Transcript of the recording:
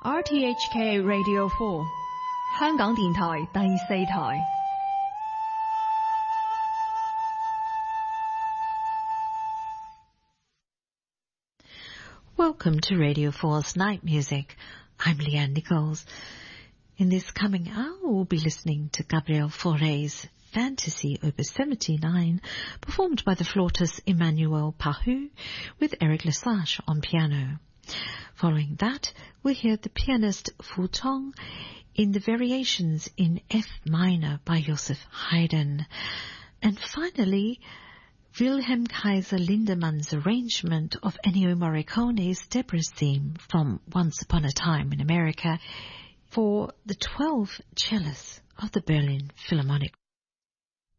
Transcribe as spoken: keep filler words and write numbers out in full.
R T H K Radio four 香港電台第四台。 Welcome to Radio four's Night Music. I'm Leanne Nichols. In this coming hour, we'll be listening to Gabriel Fauré's Fantasy Opus seventy-nine, performed by the flautist Emmanuel Pahud, with Eric Lesage on piano. Following that, we hear the pianist Fu Tong in the Variations in F minor by Joseph Haydn. And finally, Wilhelm Kaiser Lindemann's arrangement of Ennio Morricone's Deborah's theme from Once Upon a Time in America for the twelve cellists of the Berlin Philharmonic